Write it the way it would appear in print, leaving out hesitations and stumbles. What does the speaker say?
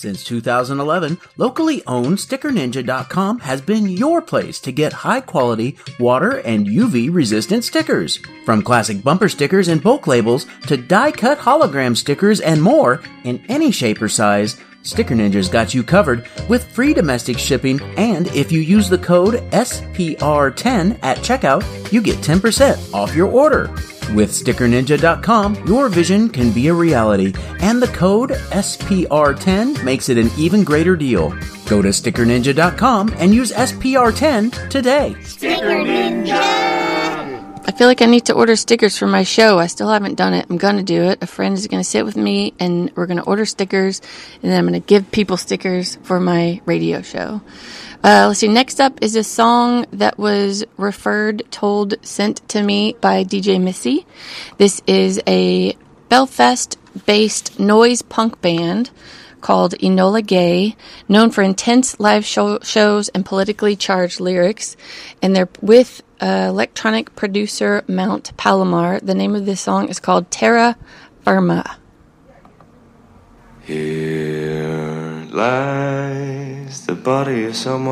Since 2011, locally owned StickerNinja.com has been your place to get high-quality, water and UV-resistant stickers. From classic bumper stickers and bulk labels to die-cut hologram stickers and more in any shape or size, Sticker Ninja's got you covered with free domestic shipping, and if you use the code SPR10 at checkout, you get 10% off your order. With StickerNinja.com, your vision can be a reality, and the code SPR10 makes it an even greater deal. Go to StickerNinja.com and use SPR10 today. Sticker Ninja! I feel like I need to order stickers for my show. I still haven't done it. I'm going to do it. A friend is going to sit with me, and we're going to order stickers, and then I'm going to give people stickers for my radio show. Let's see. Next up is a song that was sent to me by DJ Missy. This is a Belfast-based noise punk band called Enola Gay, known for intense live shows and politically charged lyrics. And they're with electronic producer Mount Palomar. The name of this song is called Terra Firma. Here lies the body of someone